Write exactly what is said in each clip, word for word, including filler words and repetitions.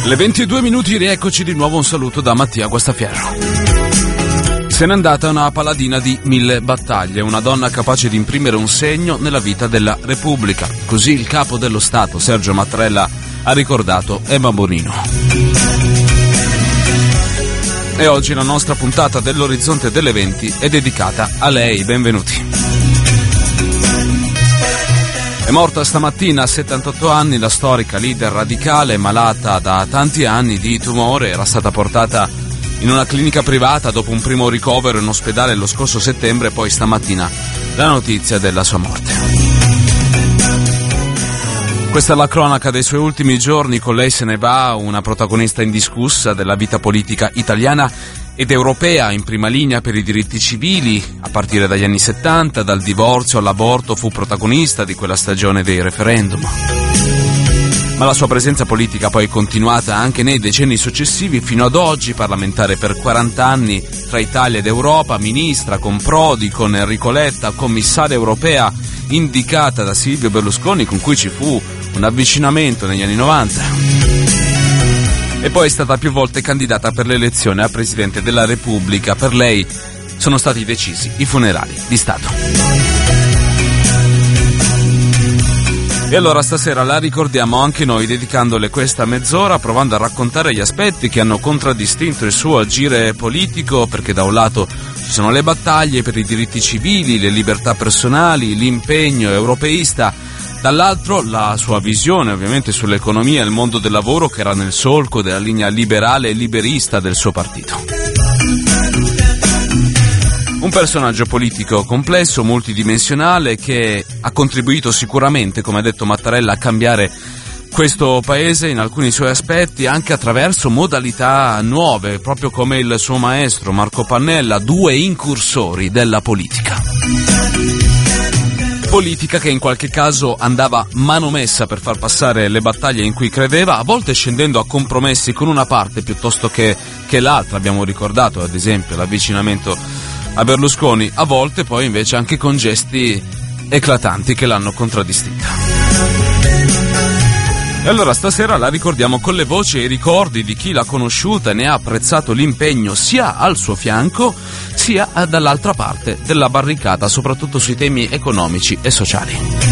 Le ventidue minuti, rieccoci di nuovo, un saluto da Mattia Guastaferro. Se n'è andata una paladina di mille battaglie, una donna capace di imprimere un segno nella vita della Repubblica. Così il capo dello Stato, Sergio Mattarella, ha ricordato Emma Bonino. E oggi la nostra puntata dell'Orizzonte delle venti è dedicata a lei. Benvenuti. È morta stamattina a settantotto anni la storica leader radicale, malata da tanti anni di tumore. Era stata portata in una clinica privata dopo un primo ricovero in ospedale lo scorso settembre, poi stamattina la notizia della sua morte. Questa è la cronaca dei suoi ultimi giorni. Con lei se ne va una protagonista indiscussa della vita politica italiana ed europea, in prima linea per i diritti civili. A partire dagli anni settanta, dal divorzio all'aborto, fu protagonista di quella stagione dei referendum. Ma la sua presenza politica poi è continuata anche nei decenni successivi, fino ad oggi, parlamentare per quaranta anni tra Italia ed Europa, ministra con Prodi, con Enrico Letta, commissaria europea indicata da Silvio Berlusconi, con cui ci fu un avvicinamento negli anni novanta. E poi è stata più volte candidata per l'elezione a Presidente della Repubblica. Per lei sono stati decisi i funerali di Stato. E allora stasera la ricordiamo anche noi, dedicandole questa mezz'ora, provando a raccontare gli aspetti che hanno contraddistinto il suo agire politico, perché da un lato ci sono le battaglie per i diritti civili, le libertà personali, l'impegno europeista, dall'altro la sua visione ovviamente sull'economia e il mondo del lavoro, che era nel solco della linea liberale e liberista del suo partito. Un personaggio politico complesso, multidimensionale, che ha contribuito sicuramente, come ha detto Mattarella, a cambiare questo paese in alcuni suoi aspetti, anche attraverso modalità nuove, proprio come il suo maestro Marco Pannella, due incursori della politica. Politica che in qualche caso andava manomessa per far passare le battaglie in cui credeva, a volte scendendo a compromessi con una parte piuttosto che, che l'altra. Abbiamo ricordato ad esempio l'avvicinamento a Berlusconi, a volte poi invece anche con gesti eclatanti che l'hanno contraddistinta. E allora stasera la ricordiamo con le voci e i ricordi di chi l'ha conosciuta e ne ha apprezzato l'impegno sia al suo fianco sia dall'altra parte della barricata, soprattutto sui temi economici e sociali.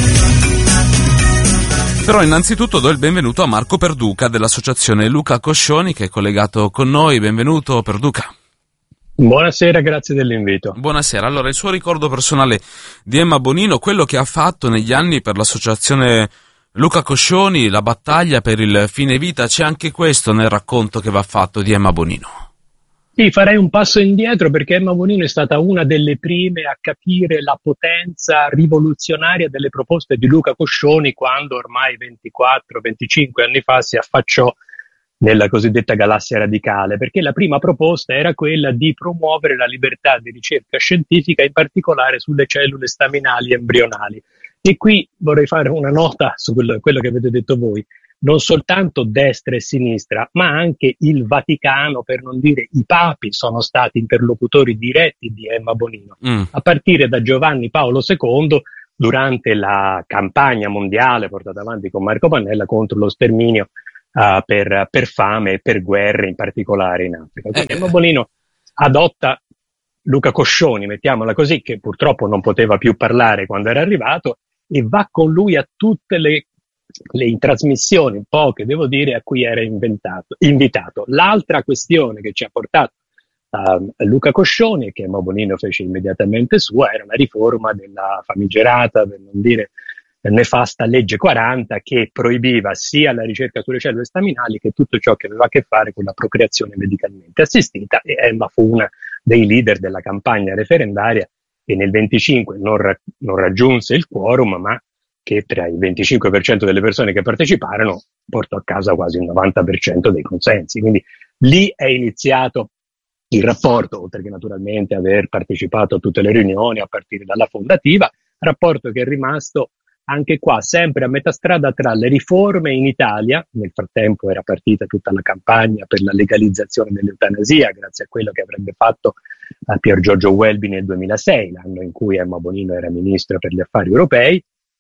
Però innanzitutto do il benvenuto a Marco Perduca dell'associazione Luca Coscioni, che è collegato con noi. Benvenuto Perduca. Buonasera, grazie dell'invito. Buonasera. Allora, il suo ricordo personale di Emma Bonino, quello che ha fatto negli anni per l'associazione Luca Coscioni, la battaglia per il fine vita, c'è anche questo nel racconto che va fatto di Emma Bonino? Sì, farei un passo indietro, perché Emma Bonino è stata una delle prime a capire la potenza rivoluzionaria delle proposte di Luca Coscioni quando ormai ventiquattro venticinque anni fa si affacciò nella cosiddetta galassia radicale, perché la prima proposta era quella di promuovere la libertà di ricerca scientifica, in particolare sulle cellule staminali embrionali. E qui vorrei fare una nota su quello, quello che avete detto voi. Non soltanto destra e sinistra, ma anche il Vaticano, per non dire i papi, sono stati interlocutori diretti di Emma Bonino, mm. a partire da Giovanni Paolo secondo durante la campagna mondiale portata avanti con Marco Pannella contro lo sterminio uh, per, per fame e per guerre, in particolare in Africa. Quindi eh, Emma Bonino adotta Luca Coscioni, mettiamola così, che purtroppo non poteva più parlare quando era arrivato, e va con lui a tutte le le trasmissioni, poche devo dire, a cui era inventato, invitato. L'altra questione che ci ha portato uh, Luca Coscioni, che Emma Bonino fece immediatamente sua, era una riforma della famigerata, per non dire nefasta, legge quaranta, che proibiva sia la ricerca sulle cellule staminali che tutto ciò che aveva a che fare con la procreazione medicalmente assistita, e Emma fu una dei leader della campagna referendaria e nel venticinque non, ra- non raggiunse il quorum, ma che tra il venticinque per cento delle persone che parteciparono portò a casa quasi il novanta per cento dei consensi. Quindi lì è iniziato il rapporto, oltre che naturalmente aver partecipato a tutte le riunioni a partire dalla fondativa, rapporto che è rimasto anche qua sempre a metà strada tra le riforme in Italia. Nel frattempo era partita tutta la campagna per la legalizzazione dell'eutanasia, grazie a quello che avrebbe fatto a Pier Giorgio Welby nel duemilasei, l'anno in cui Emma Bonino era ministro per gli affari europei,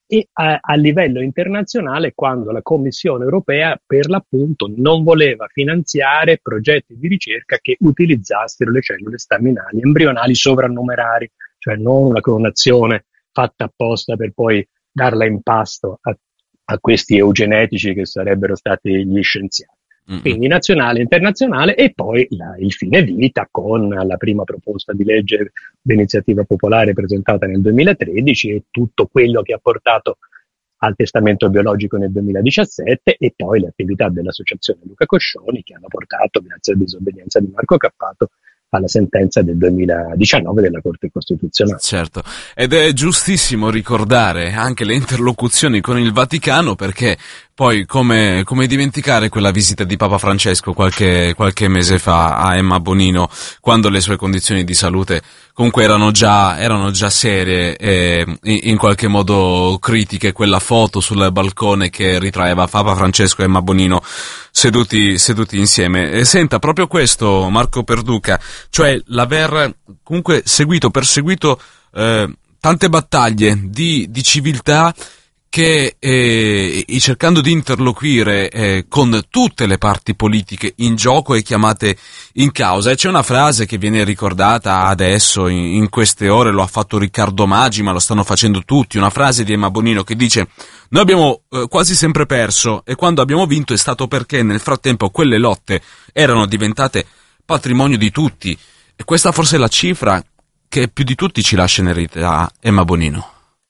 e a, a livello internazionale quando la Commissione europea per l'appunto non voleva finanziare progetti di ricerca che utilizzassero le cellule staminali embrionali sovrannumerari, cioè non una clonazione fatta apposta per poi darla in pasto a, a questi eugenetici che sarebbero stati gli scienziati. Mm-hmm. Quindi nazionale e internazionale, e poi la, il fine vita con la prima proposta di legge d'iniziativa popolare presentata nel duemilatredici e tutto quello che ha portato al testamento biologico nel duemiladiciassette, e poi le attività dell'associazione Luca Coscioni che hanno portato, grazie alla disobbedienza di Marco Cappato, alla sentenza del duemiladiciannove della Corte Costituzionale. Certo, ed è giustissimo ricordare anche le interlocuzioni con il Vaticano, perché poi come, come dimenticare quella visita di Papa Francesco qualche, qualche mese fa a Emma Bonino, quando le sue condizioni di salute comunque erano già, erano già serie e in qualche modo critiche. Quella foto sul balcone che ritraeva Papa Francesco e Emma Bonino seduti, seduti insieme. E senta, proprio questo, Marco Perduca, cioè l'aver comunque seguito, perseguito eh, tante battaglie di, di civiltà, che eh, cercando di interloquire eh, con tutte le parti politiche in gioco e chiamate in causa. E c'è una frase che viene ricordata adesso, in, in queste ore, lo ha fatto Riccardo Maggi, ma lo stanno facendo tutti, una frase di Emma Bonino che dice: noi abbiamo eh, quasi sempre perso, e quando abbiamo vinto è stato perché nel frattempo quelle lotte erano diventate patrimonio di tutti. E questa forse è la cifra che più di tutti ci lascia in eredità Emma Bonino.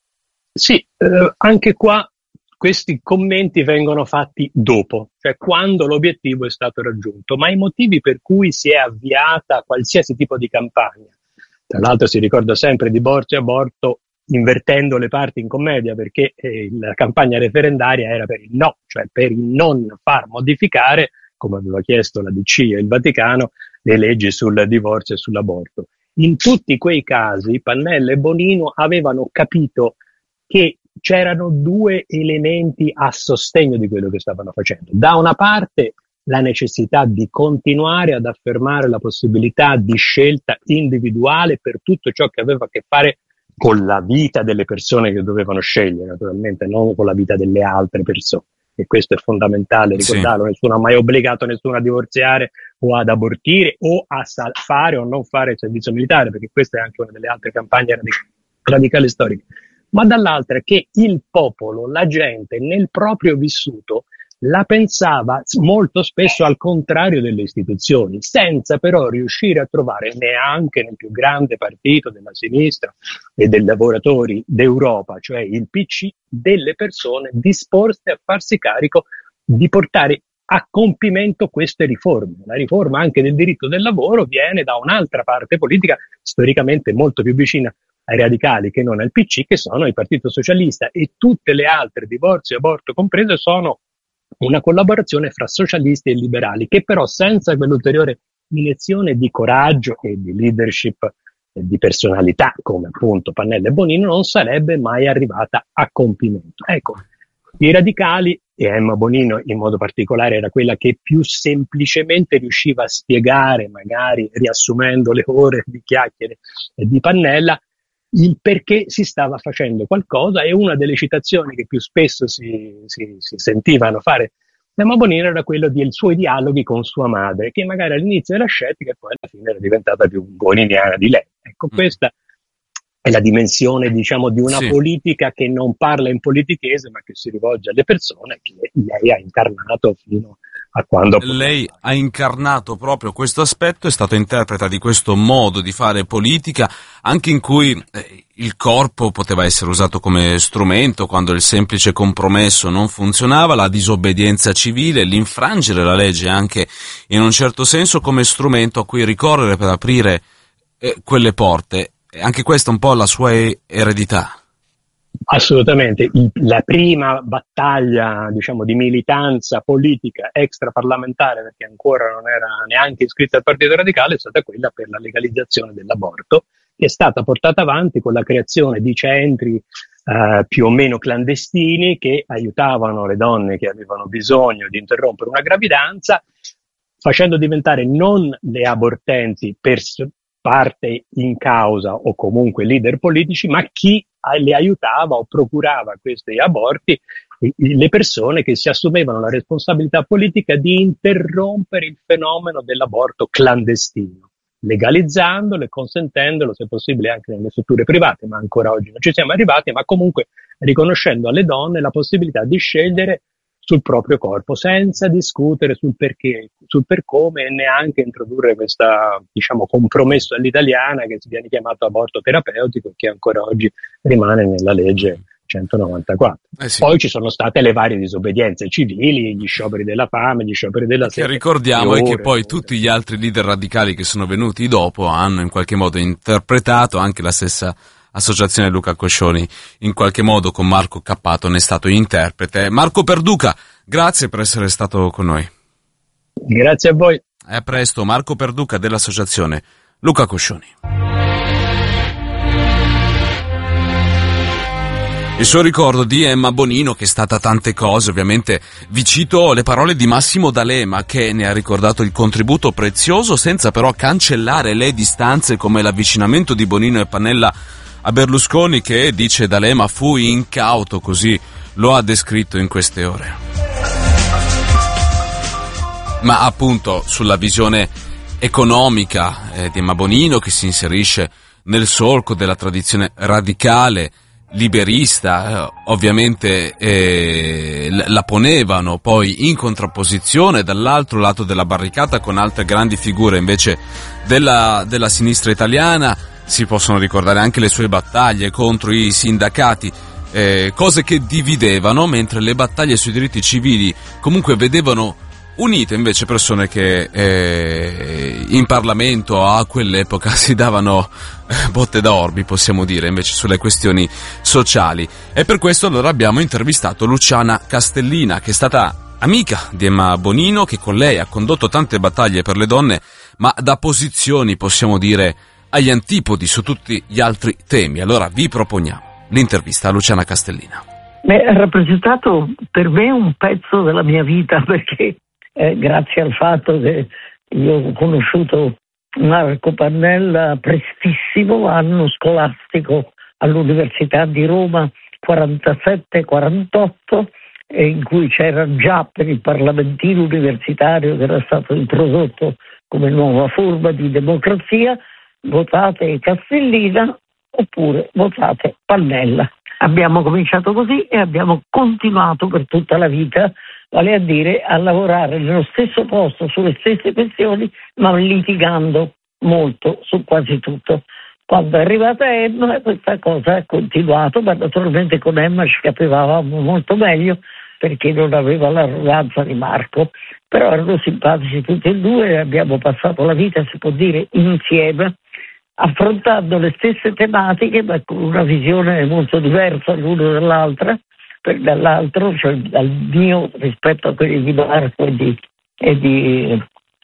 Sì, eh, anche qua questi commenti vengono fatti dopo, cioè quando l'obiettivo è stato raggiunto, ma i motivi per cui si è avviata qualsiasi tipo di campagna, tra l'altro si ricorda sempre divorzio e aborto invertendo le parti in commedia, perché eh, la campagna referendaria era per il no, cioè per il non far modificare, come aveva chiesto la D C e il Vaticano, le leggi sul divorzio e sull'aborto. In tutti quei casi Pannella e Bonino avevano capito che c'erano due elementi a sostegno di quello che stavano facendo. Da una parte la necessità di continuare ad affermare la possibilità di scelta individuale per tutto ciò che aveva a che fare con la vita delle persone che dovevano scegliere, naturalmente non con la vita delle altre persone, e questo è fondamentale ricordarlo. Sì. Nessuno ha mai obbligato nessuno a divorziare o ad abortire o a sal- fare o non fare il servizio militare, perché questa è anche una delle altre campagne radic- radicali storiche. Ma dall'altra che il popolo, la gente nel proprio vissuto la pensava molto spesso al contrario delle istituzioni, senza però riuscire a trovare neanche nel più grande partito della sinistra e dei lavoratori d'Europa, cioè il P C, delle persone disposte a farsi carico di portare a compimento queste riforme. La riforma anche del diritto del lavoro viene da un'altra parte politica storicamente molto più vicina ai radicali che non al P C, che sono il Partito Socialista, e tutte le altre, divorzio e aborto comprese, sono una collaborazione fra socialisti e liberali, che però senza quell'ulteriore iniezione di coraggio e di leadership e di personalità come appunto Pannella e Bonino non sarebbe mai arrivata a compimento. Ecco, i radicali, e Emma Bonino in modo particolare era quella che più semplicemente riusciva a spiegare, magari riassumendo le ore di chiacchiere di Pannella, il perché si stava facendo qualcosa, e una delle citazioni che più spesso si, si, si sentivano fare Emma Bonino era quello dei suoi dialoghi con sua madre, che magari all'inizio era scettica e poi alla fine era diventata più boniniana di lei. Ecco, mm. questa è la dimensione, diciamo, di una sì. politica che non parla in politichese, ma che si rivolge alle persone, che lei ha incarnato fino a quando... Lei ha incarnato proprio questo aspetto, è stato interprete di questo modo di fare politica, anche in cui eh, il corpo poteva essere usato come strumento quando il semplice compromesso non funzionava, la disobbedienza civile, l'infrangere la legge anche in un certo senso come strumento a cui ricorrere per aprire eh, quelle porte. Anche questa è un po' la sua eredità. Assolutamente. Il, la prima battaglia, diciamo, di militanza politica extraparlamentare, perché ancora non era neanche iscritta al Partito Radicale, è stata quella per la legalizzazione dell'aborto, che è stata portata avanti con la creazione di centri eh, più o meno clandestini che aiutavano le donne che avevano bisogno di interrompere una gravidanza, facendo diventare non le abortenti pers- parte in causa o comunque leader politici, ma chi le aiutava o procurava questi aborti le persone che si assumevano la responsabilità politica di interrompere il fenomeno dell'aborto clandestino, legalizzandolo e consentendolo, se possibile, anche nelle strutture private, ma ancora oggi non ci siamo arrivati, ma comunque riconoscendo alle donne la possibilità di scegliere sul proprio corpo, senza discutere sul perché, sul per come e neanche introdurre questa, diciamo, compromesso all'italiana che si viene chiamato aborto terapeutico, che ancora oggi rimane nella legge centonovantaquattro. Eh sì. Poi ci sono state le varie disobbedienze civili, gli scioperi della fame, gli scioperi della sete. Che ricordiamo è che poi tutti gli altri leader radicali che sono venuti dopo hanno in qualche modo interpretato, anche la stessa associazione Luca Coscioni in qualche modo con Marco Cappato ne è stato interprete. Marco Perduca, grazie per essere stato con noi. Grazie a voi. E a presto, Marco Perduca dell'associazione Luca Coscioni. Il suo ricordo di Emma Bonino, che è stata tante cose, ovviamente vi cito le parole di Massimo D'Alema, che ne ha ricordato il contributo prezioso senza però cancellare le distanze, come l'avvicinamento di Bonino e Pannella a Berlusconi, che, dice D'Alema, fu incauto, così lo ha descritto in queste ore. Ma appunto sulla visione economica eh, di Emma Bonino, che si inserisce nel solco della tradizione radicale liberista, eh, ovviamente eh, la ponevano poi in contrapposizione dall'altro lato della barricata con altre grandi figure invece della, della sinistra italiana. Si possono ricordare anche le sue battaglie contro i sindacati, eh, cose che dividevano, mentre le battaglie sui diritti civili comunque vedevano unite invece persone che eh, in Parlamento a quell'epoca si davano eh, botte da orbi, possiamo dire, invece sulle questioni sociali. E per questo allora abbiamo intervistato Luciana Castellina, che è stata amica di Emma Bonino, che con lei ha condotto tante battaglie per le donne, ma da posizioni, possiamo dire, agli antipodi su tutti gli altri temi. Allora vi proponiamo l'intervista a Luciana Castellina. Beh, ha rappresentato per me un pezzo della mia vita, perché eh, grazie al fatto che io ho conosciuto Marco Pannella prestissimo, anno scolastico all'Università di Roma quarantasette quarantotto, in cui c'era già per il parlamentino universitario, che era stato introdotto come nuova forma di democrazia, votate Castellina oppure votate Pannella. Abbiamo cominciato così e abbiamo continuato per tutta la vita, vale a dire a lavorare nello stesso posto, sulle stesse questioni, ma litigando molto su quasi tutto. Quando è arrivata Emma questa cosa ha continuato, ma naturalmente con Emma ci capivamo molto meglio perché non aveva l'arroganza di Marco, però erano simpatici tutti e due e abbiamo passato la vita, si può dire, insieme, affrontando le stesse tematiche ma con una visione molto diversa l'uno dall'altra, per dall'altro, cioè dal mio rispetto a quelli di Marco e di, e di,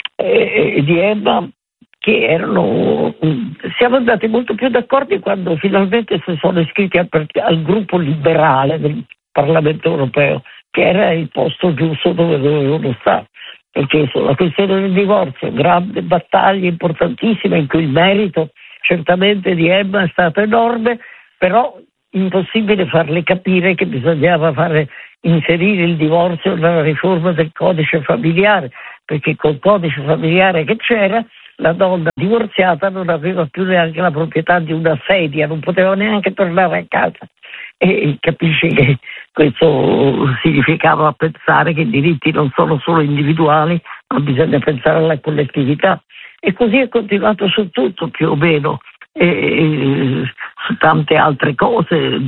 e, e di Emma, che erano, siamo andati molto più d'accordo quando finalmente si sono iscritti al, al gruppo liberale del Parlamento europeo, che era il posto giusto dove dovevano stare, perché sulla questione del divorzio, grande battaglia importantissima in cui il merito certamente di Emma è stato enorme, però impossibile farle capire che bisognava fare inserire il divorzio nella riforma del codice familiare, perché col codice familiare che c'era la donna divorziata non aveva più neanche la proprietà di una sedia, non poteva neanche tornare a casa. E capisci che questo significava pensare che i diritti non sono solo individuali, ma bisogna pensare alla collettività. E così è continuato su tutto più o meno, e, e su tante altre cose.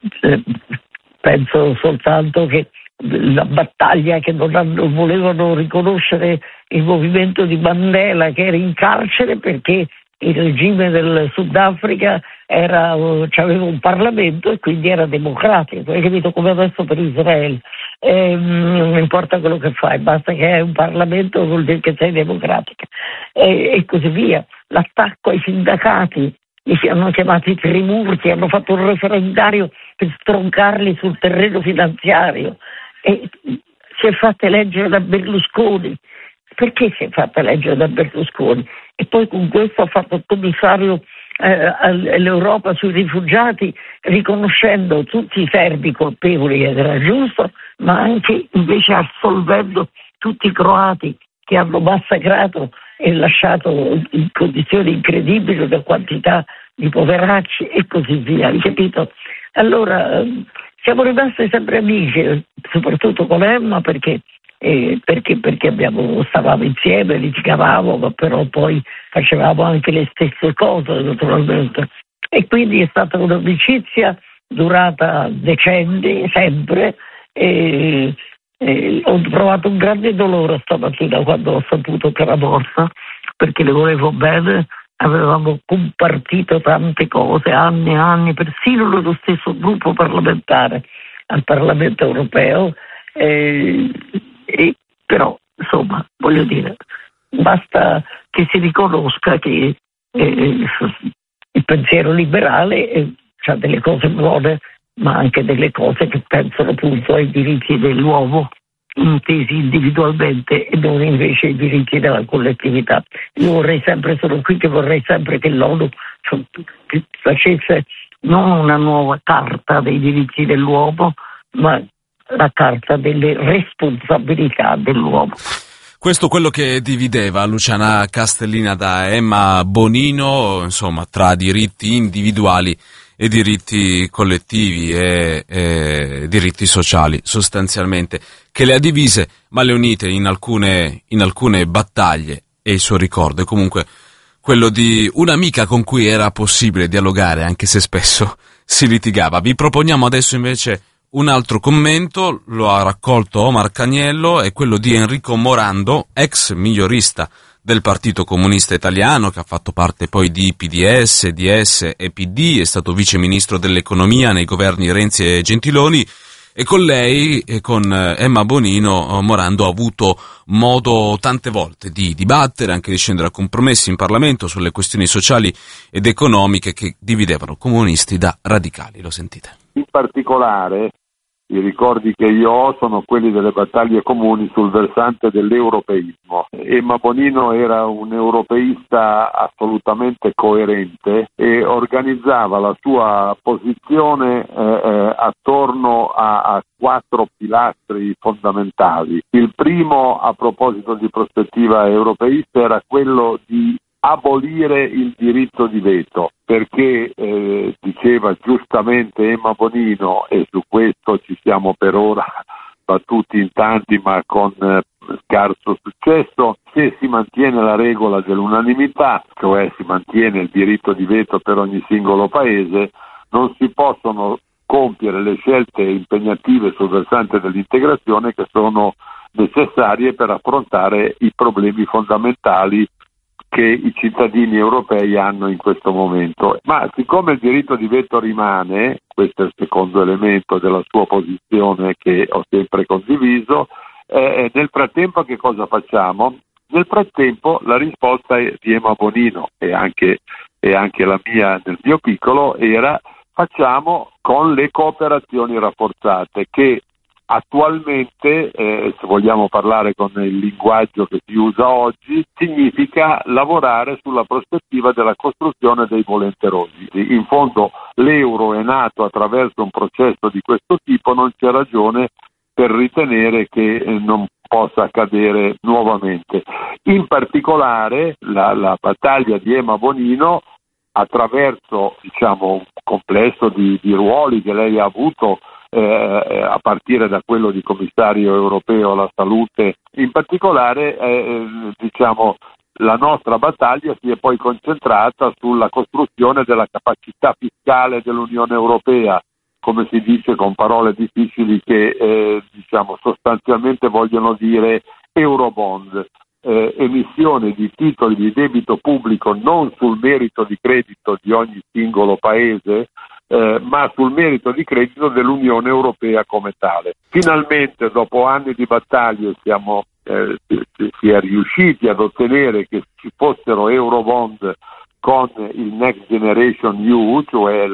Penso soltanto che la battaglia che non, hanno, volevano riconoscere il movimento di Mandela, che era in carcere perché il regime del Sudafrica era, aveva un Parlamento e quindi era democratico, hai capito, come adesso per Israele. E, non importa quello che fai, basta che hai un Parlamento, vuol dire che sei democratica, e, e così via. L'attacco ai sindacati, li hanno chiamati trimurti, hanno fatto un referendario per stroncarli sul terreno finanziario e si è fatta eleggere da Berlusconi. Perché si è fatta eleggere da Berlusconi? E poi con questo ha fatto il commissario eh, l'Europa sui rifugiati, riconoscendo tutti i serbi colpevoli, ed era giusto, ma anche invece assolvendo tutti i croati che hanno massacrato e lasciato in condizioni incredibili una quantità di poveracci e così via, hai capito? Allora siamo rimasti sempre amici, soprattutto con Emma, perché Eh, perché, perché abbiamo, stavamo insieme, litigavamo, ma però poi facevamo anche le stesse cose naturalmente, e quindi è stata un'amicizia durata decenni, sempre, e, e ho provato un grande dolore stamattina quando ho saputo che era morta, perché le volevo bene, avevamo compartito tante cose, anni e anni, persino nello stesso gruppo parlamentare al Parlamento europeo. Eh, E, però insomma voglio dire, basta che si riconosca che eh, il pensiero liberale eh, ha delle cose buone, ma anche delle cose che pensano appunto ai diritti dell'uomo intesi individualmente e non invece ai diritti della collettività. Io vorrei sempre, sono qui che vorrei sempre che l'ONU facesse non una nuova carta dei diritti dell'uomo, ma la carta delle responsabilità dell'uomo. Questo è quello che divideva Luciana Castellina da Emma Bonino, insomma, tra diritti individuali e diritti collettivi e, e diritti sociali, sostanzialmente, che le ha divise ma le unite in alcune, in alcune battaglie, e il suo ricordo è comunque quello di un'amica con cui era possibile dialogare, anche se spesso si litigava. Vi proponiamo adesso invece un altro commento, lo ha raccolto Omar Caniello, è quello di Enrico Morando, ex migliorista del Partito Comunista Italiano, che ha fatto parte poi di P D S, D S e P D, è stato vice ministro dell'economia nei governi Renzi e Gentiloni, e con lei e con Emma Bonino Morando ha avuto modo tante volte di dibattere, anche di scendere a compromessi in Parlamento sulle questioni sociali ed economiche che dividevano comunisti da radicali. Lo sentite. In particolare i ricordi che io ho sono quelli delle battaglie comuni sul versante dell'europeismo. Emma Bonino era un europeista assolutamente coerente e organizzava la sua posizione eh, eh, attorno a, a quattro pilastri fondamentali. Il primo, a proposito di prospettiva europeista, era quello di abolire il diritto di veto, perché eh, diceva giustamente Emma Bonino, e su questo ci siamo per ora battuti in tanti ma con eh, scarso successo, se si mantiene la regola dell'unanimità, cioè si mantiene il diritto di veto per ogni singolo paese, non si possono compiere le scelte impegnative sul versante dell'integrazione che sono necessarie per affrontare i problemi fondamentali che i cittadini europei hanno in questo momento. Ma siccome il diritto di veto rimane, questo è il secondo elemento della sua posizione che ho sempre condiviso, eh, nel frattempo che cosa facciamo? Nel frattempo la risposta di Emma Bonino e anche, e anche la mia nel mio piccolo era: facciamo con le cooperazioni rafforzate, che attualmente, eh, se vogliamo parlare con il linguaggio che si usa oggi, significa lavorare sulla prospettiva della costruzione dei volenterosi. In fondo l'euro è nato attraverso un processo di questo tipo, non c'è ragione per ritenere che eh, non possa accadere nuovamente. In particolare la, la battaglia di Emma Bonino, attraverso diciamo un complesso di, di ruoli che lei ha avuto, Eh, a partire da quello di commissario europeo alla salute, in particolare eh, diciamo la nostra battaglia si è poi concentrata sulla costruzione della capacità fiscale dell'Unione Europea, come si dice con parole difficili che eh, diciamo sostanzialmente vogliono dire Eurobond, eh, emissione di titoli di debito pubblico non sul merito di credito di ogni singolo paese, Eh, ma sul merito di credito dell'Unione Europea come tale. Finalmente, dopo anni di battaglie, siamo, eh, si, si è riusciti ad ottenere che ci fossero Eurobond con il Next Generation E U, cioè le,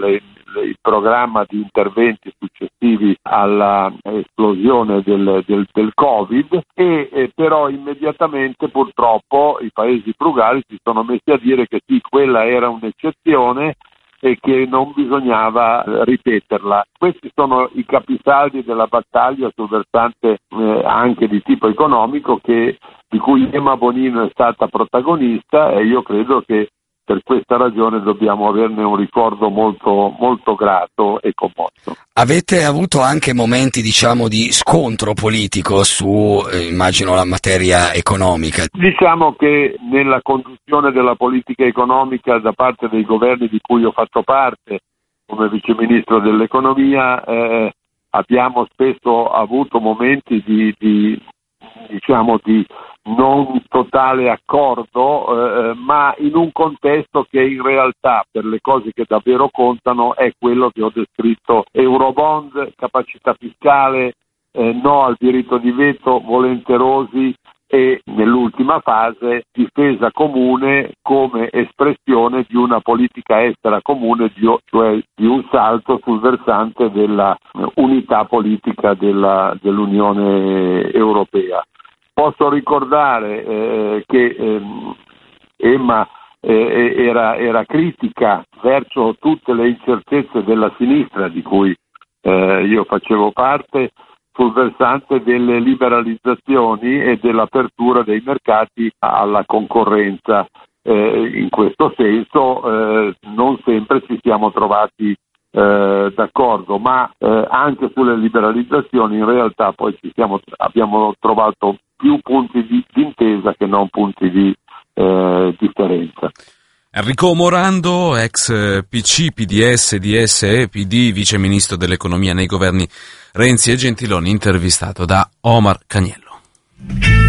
il programma di interventi successivi alla esplosione del, del, del Covid e eh, però immediatamente purtroppo i paesi frugali si sono messi a dire che sì, quella era un'eccezione e che non bisognava ripeterla. Questi sono i capisaldi della battaglia sul versante eh, anche di tipo economico che, di cui Emma Bonino è stata protagonista, e io credo che per questa ragione dobbiamo averne un ricordo molto, molto grato e commosso. Avete avuto anche momenti, diciamo, di scontro politico su, eh, immagino, la materia economica? Diciamo che nella conduzione della politica economica da parte dei governi di cui ho fatto parte, come viceministro dell'economia, eh, abbiamo spesso avuto momenti di, di diciamo di non totale accordo, eh, ma in un contesto che in realtà per le cose che davvero contano è quello che ho descritto: Eurobond, capacità fiscale, eh, no al diritto di veto, volenterosi e nell'ultima fase difesa comune come espressione di una politica estera comune, di, cioè di un salto sul versante della unità politica della, dell'Unione Europea. Posso ricordare eh, che ehm, Emma eh, era, era critica verso tutte le incertezze della sinistra di cui eh, io facevo parte sul versante delle liberalizzazioni e dell'apertura dei mercati alla concorrenza. Eh, in questo senso eh, non sempre ci siamo trovati Eh, d'accordo, ma eh, anche sulle liberalizzazioni in realtà poi ci siamo, abbiamo trovato più punti di intesa che non punti di eh, differenza. Enrico Morando, ex P C, P D S, D S e P D, vice ministro dell'economia nei governi Renzi e Gentiloni, intervistato da Omar Cagniello.